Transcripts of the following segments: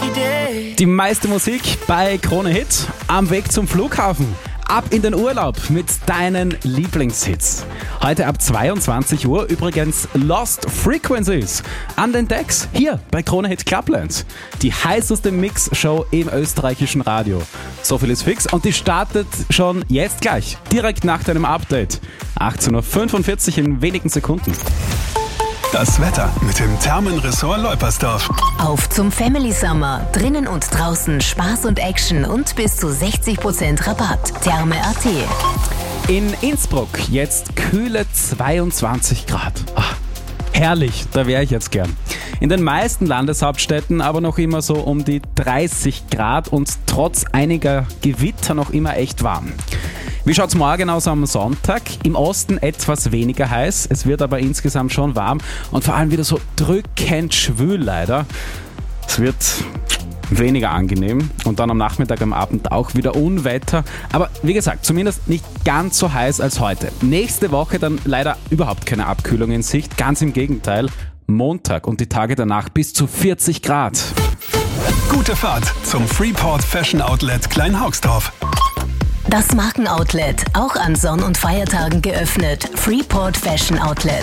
Die meiste Musik bei Krone Hit am Weg zum Flughafen. Ab in den Urlaub mit deinen Lieblingshits. Heute ab 22 Uhr übrigens Lost Frequencies an den Decks hier bei Krone Hit Clubland. Die heißeste Mix-Show im österreichischen Radio. So viel ist fix und die startet schon jetzt gleich, direkt nach deinem Update. 18.45 Uhr in wenigen Sekunden. Das Wetter mit dem Thermenressort Leupersdorf. Auf zum Family Summer. Drinnen und draußen Spaß und Action und bis zu 60% Rabatt. Therme.at. In Innsbruck jetzt kühle 22 Grad. Ach, herrlich, da wäre ich jetzt gern. In den meisten Landeshauptstädten aber noch immer so um die 30 Grad und trotz einiger Gewitter noch immer echt warm. Wie schaut's morgen aus am Sonntag? Im Osten etwas weniger heiß, es wird aber insgesamt schon warm und vor allem wieder so drückend schwül leider. Es wird weniger angenehm und dann am Nachmittag, am Abend auch wieder Unwetter. Aber wie gesagt, zumindest nicht ganz so heiß als heute. Nächste Woche dann leider überhaupt keine Abkühlung in Sicht, ganz im Gegenteil. Montag und die Tage danach bis zu 40 Grad. Gute Fahrt zum Freeport Fashion Outlet Kleinhaugsdorf. Das Markenoutlet, auch an Sonn- und Feiertagen geöffnet. Freeport Fashion Outlet.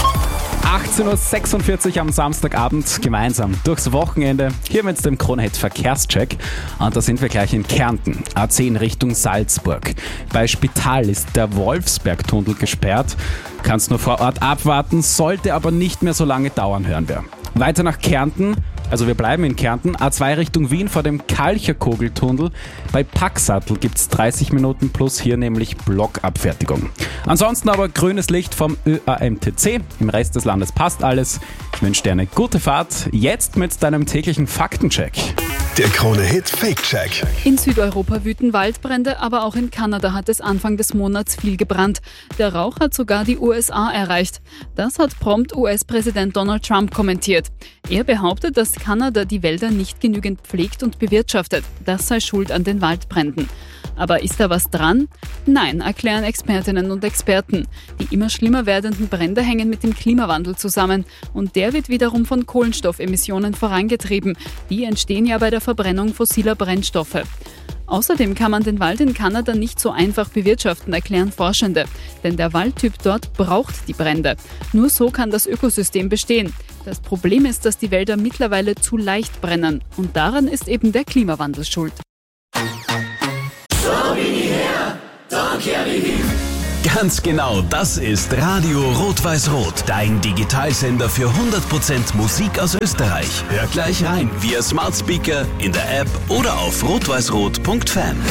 18.46 Uhr am Samstagabend gemeinsam durchs Wochenende. Hier mit dem Krone Hit Verkehrscheck. Und da sind wir gleich in Kärnten. A10 Richtung Salzburg. Bei Spital ist der Wolfsbergtunnel gesperrt. Kannst nur vor Ort abwarten, sollte aber nicht mehr so lange dauern, hören wir. Weiter nach Kärnten. Also wir bleiben in Kärnten, A2 Richtung Wien vor dem Kalcherkogeltunnel. Bei Packsattel gibt es 30 Minuten plus hier nämlich Blockabfertigung. Ansonsten aber grünes Licht vom ÖAMTC. Im Rest des Landes passt alles. Ich wünsche dir eine gute Fahrt. Jetzt mit deinem täglichen Faktencheck. Der Krone Hit Fake Check. In Südeuropa wüten Waldbrände, aber auch in Kanada hat es Anfang des Monats viel gebrannt. Der Rauch hat sogar die USA erreicht. Das hat prompt US-Präsident Donald Trump kommentiert. Er behauptet, dass Kanada die Wälder nicht genügend pflegt und bewirtschaftet. Das sei schuld an den Waldbränden. Aber ist da was dran? Nein, erklären Expertinnen und Experten. Die immer schlimmer werdenden Brände hängen mit dem Klimawandel zusammen. Und der wird wiederum von Kohlenstoffemissionen vorangetrieben. Die entstehen ja bei der Verbrennung fossiler Brennstoffe. Außerdem kann man den Wald in Kanada nicht so einfach bewirtschaften, erklären Forschende. Denn der Waldtyp dort braucht die Brände. Nur so kann das Ökosystem bestehen. Das Problem ist, dass die Wälder mittlerweile zu leicht brennen. Und daran ist eben der Klimawandel schuld. Ganz genau, das ist Radio Rot-Weiß-Rot, dein Digitalsender für 100% Musik aus Österreich. Hör gleich rein via Smart Speaker, in der App oder auf rotweißrot.fan.